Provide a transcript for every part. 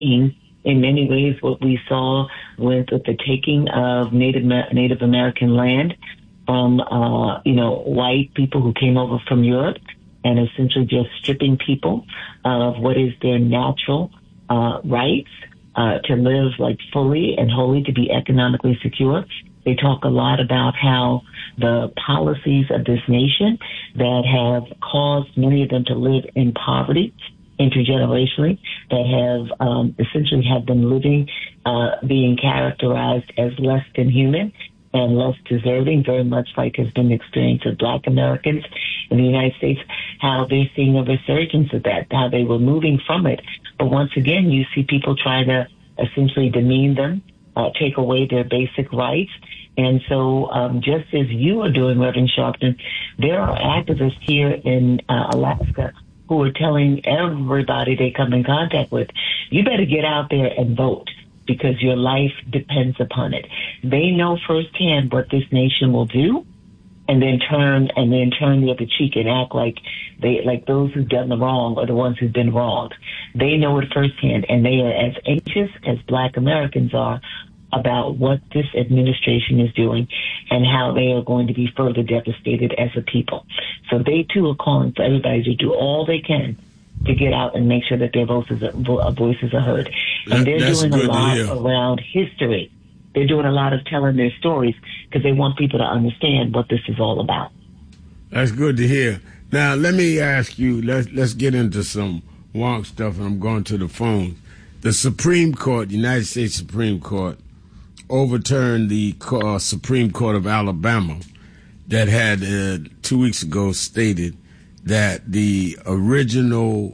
in many ways what we saw with the taking of Native American land from white people who came over from Europe, and essentially just stripping people of what is their natural rights to live like fully and wholly, to be economically secure. They talk a lot about how the policies of this nation that have caused many of them to live in poverty intergenerationally, that have essentially have them living, being characterized as less than human and less deserving, very much like has been the experience of Black Americans in the United States, how they're seeing a resurgence of that, how they were moving from it. But once again, you see people try to essentially demean them, take away their basic rights. And so just as you are doing, Reverend Sharpton, there are activists here in Alaska who are telling everybody they come in contact with, you better get out there and vote, because your life depends upon it. They know firsthand what this nation will do, and then turn the other cheek and act like those who've done the wrong are the ones who've been wronged. They know it firsthand, and they are as anxious as Black Americans are about what this administration is doing and how they are going to be further devastated as a people. So they too are calling for everybody to do all they can to get out and make sure that their voices are heard. And they're doing a lot around history. They're doing a lot of telling their stories because they want people to understand what this is all about. That's good to hear. Now, let me ask you, let's get into some wonk stuff, and I'm going to the phone. The Supreme Court, United States Supreme Court, overturned the Supreme Court of Alabama that had 2 weeks ago stated that the original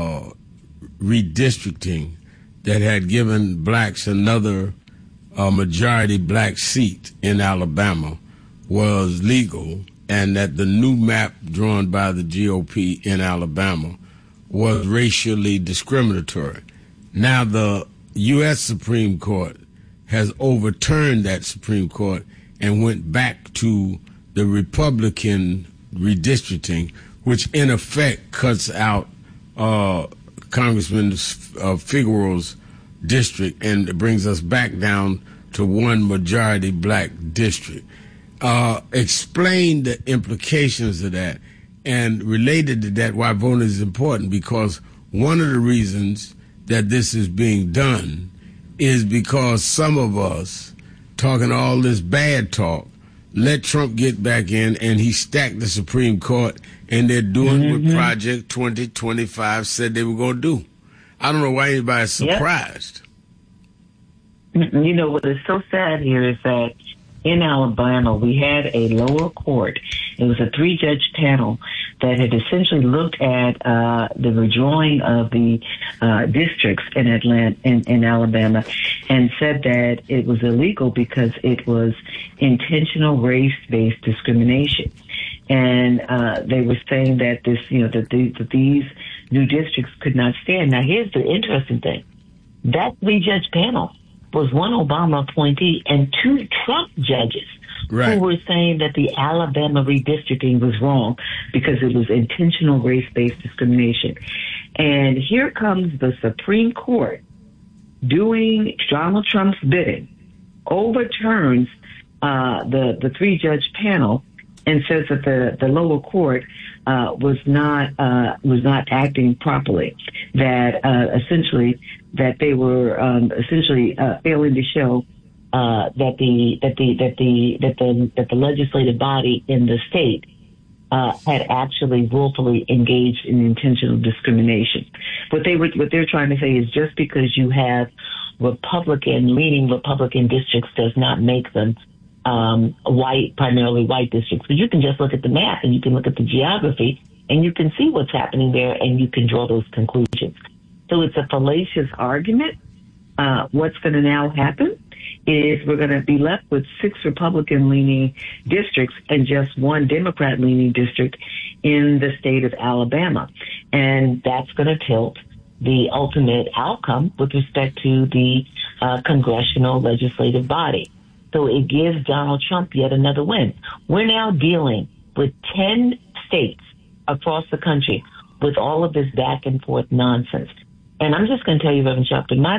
redistricting that had given blacks another majority black seat in Alabama was legal, and that the new map drawn by the GOP in Alabama was racially discriminatory. Now the U.S. Supreme Court has overturned that Supreme Court and went back to the Republican redistricting, which in effect cuts out Congressman Figueroa's district and brings us back down to one majority black district. Explain the implications of that, and related to that, why voting is important, because one of the reasons that this is being done is because some of us talking all this bad talk let Trump get back in, and he stacked the Supreme Court, and they're doing what Project 2025 said they were going to do. I don't know why anybody's surprised. You know, what is so sad here is that in Alabama, we had a lower court. It was a 3-judge panel that had essentially looked at the redrawing of the districts in Alabama, and said that it was illegal because it was intentional race-based discrimination. And they were saying that that these new districts could not stand. Now, here's the interesting thing: that 3-judge panel was one Obama appointee and 2 Trump judges who were saying that the Alabama redistricting was wrong because it was intentional race-based discrimination. And here comes the Supreme Court doing Donald Trump's bidding, overturns the 3-judge panel, and says that the lower court was not acting properly. That essentially that they were failing to show that the legislative body in the state had actually willfully engaged in intentional discrimination. What they're trying to say is just because you have leaning Republican districts does not make them primarily white districts. But you can just look at the map and you can look at the geography and you can see what's happening there and you can draw those conclusions. So it's a fallacious argument. What's going to now happen is we're going to be left with 6 Republican-leaning districts and just 1 Democrat-leaning district in the state of Alabama. And that's going to tilt the ultimate outcome with respect to the congressional legislative body. So it gives Donald Trump yet another win. We're now dealing with 10 states across the country with all of this back and forth nonsense. And I'm just going to tell you, Reverend Shelton, my